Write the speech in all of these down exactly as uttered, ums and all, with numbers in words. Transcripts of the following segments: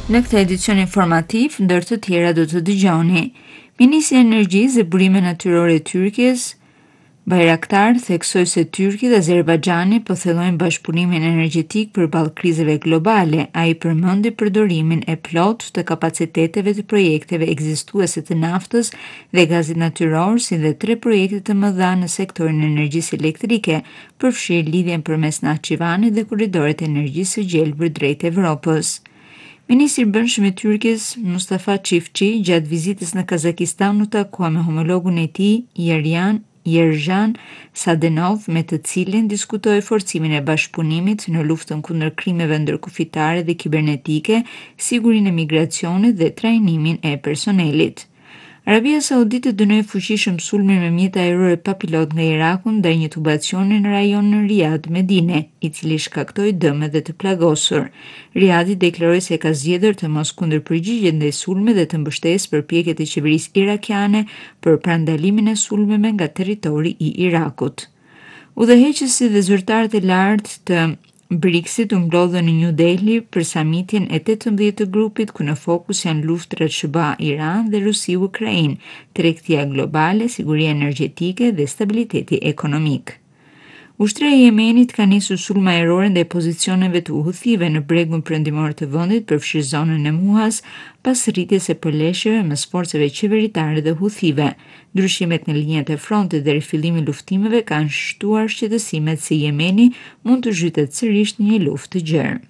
Në këtë edicion informativ, ndër të tjera do të dëgjoni: Ministri i Energjisë dhe Burime Natyrore e Tyrkisë, Bayraktar, theksoi se Tyrkia dhe Azerbajxhani po thellojnë bashkëpunimin energjetik përballë krizeve globale. Ai përmendi përdorimin e plotë të kapaciteteve të projekteve ekzistuese të naftës dhe gazit natyror, si dhe tre projekte të mëdha në sektorin e energjisë elektrike, përfshirë lidhjen përmes Nahçıvanit dhe korridoret e energjisë së gjelbër drejt Evropës. Ministri i Brendshëm i Tyrkisë, Mustafa Çiftçi, gjatë vizitës në Kazakistan u takua me homologun e tij, Yerjan Yerjan Sadenov, me të cilin diskutoi forcimin e bashkëpunimit në luftën kundër krimeve ndërkufitare dhe kibernetike, sigurinë e migracionit dhe trajnimin e personelit. Arabia Saudite dënoi fuqishëm sulmin me mjete ajrore pa pilot nga Iraku ndaj një tubacioni në rajonin Riyadh Medine, i cili shkaktoi dëme dhe të plagosur. Riyadhi deklaroi se ka zgjedhur të mos kundërpërgjigjet ndaj sulmit dhe të mbështesë përpjekjet e qeverisë irakiane për parandalimin e sulmeve nga territori i Irakut. Udhëheqësi dhe zyrtarët e lartë të BRICS-it u mblodhën në New Delhi për samitin e tetëmbëdhjetë të grupit, ku në fokus janë luftrat S B A-Iran dhe Rusi-Ukrainë, tregtia globale, siguria energjetike dhe stabiliteti ekonomik. Ushtria e Yemenit ka nisur sulme ajrore ndaj pozicioneve të Huthive në bregun perëndimor të vendit, përfshirë zonën e Muhas, pas rritjes së përleshjeve mes forcave qeveritare dhe Huthive. Ndryshimet në linjat e frontit dhe rifillimi i luftimeve kanë shtuar shqetësimet se Yemeni mund të zhytet sërish në një luftë të gjerë.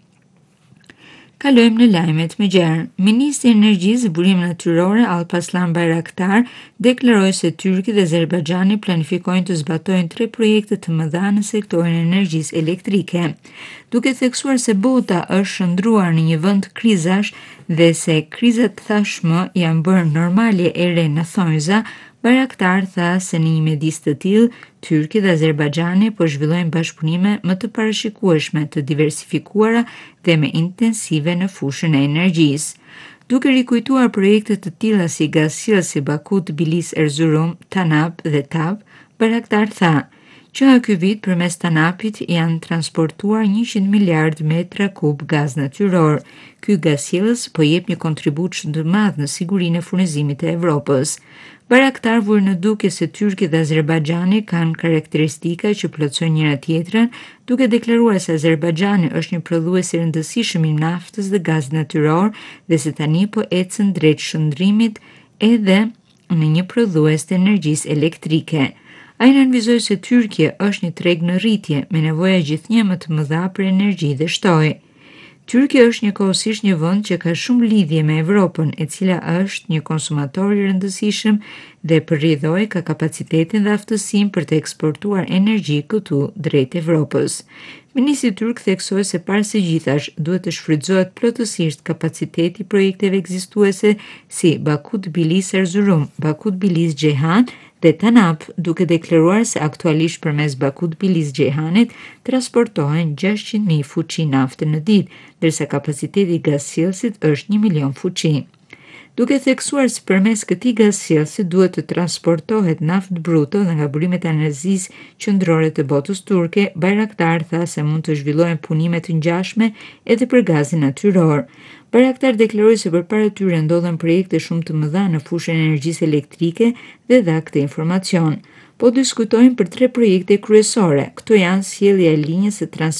Kalojmë në lajmet me gjerë. Ministri i Energjisë dhe Burimeve Natyrore Alparslan Bayraktar deklaroi se Tyrkia dhe Azerbajxhani planifikojnë të zbatojnë tre projekte të mëdha në sektorin e energjisë elektrike. Duke theksuar se bota është shndruar në një vend krizash dhe se krizat tashmë janë bërë normalje e re në thonjza, Bayraktar tha se në një midis të tillë, Tyrkia dhe Azerbajxhani po zhvillojnë bashkëpunime më të parashikueshme, të diversifikuara dhe më intensive në fushën e energjisë. Duke rikujtuar projekte të tilla si gazsjellsi Baku Tbilisi Erzurum, Tanap dhe Tap, Bayraktar tha që nga ky vit përmes Tanapit janë transportuar njëqind miliard metra kub gaz natyror. Ky gazsjellës po jep një kontribut shumë të madh në sigurinë e furnizimit të Evropës. Bayraktar vuri në dukje se Tyrkia dhe Azerbajxhani kanë karakteristika që plotësojnë njëra tjetrën, duke deklaruar se Azerbajxhani është një prodhues i rëndësishëm i naftës dhe gazit natyror dhe se tani po ecën drejt shndrimit edhe në një prodhues të energjisë elektrike. Ai nënvizoi se Tyrkia është një treg në rritje, me nevoja gjithnjë më të mëdha për energji dhe shtoj. Tyrkia është njëkohësisht një vend që ka shumë lidhje me Evropën, e cila është një konsumator i rëndësishëm dhe përrrjedhoi ka kapacitetin dhe aftësinë për të eksportuar energji këtu drejt Evropës. Ministri turk theksoi se parë së gjithash duhet të shfrytëzohet plotësisht kapaciteti i projekteve ekzistuese si Baku Tbilisi Erzurum, Baku Tbilisi Ceyhan dhe Tanap, duke deklaruar se aktualisht përmes Baku Tbilisi Ceyhanit transportohen gjashtëqind mijë fuqi nafte në ditë, ndërsa kapaciteti i gazsjellsit është një milion fuqi. Duke theksuar se përmes këtij gazsjellsi duhet të transportohet naftë bruto dhe nga burimet e energjisë qendrore të botës turke, Bayraktar tha se mund të zhvillohen punime të ngjashme edhe për gazin natyror. Bayraktar deklaroi se përpara tyre ndodhen projekte shumë të mëdha në fushën e energjisë elektrike dhe dha këtë informacion. Po diskutojnë për tre projekte kryesore. Këto janë sjellja e linjës së trans